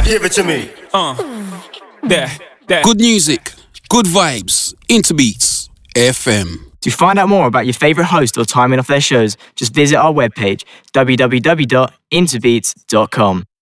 Give it to me. Good music, good vibes, Interbeats FM. To find out more about your favourite host or timing of their shows, just visit our webpage, www.interbeats.com.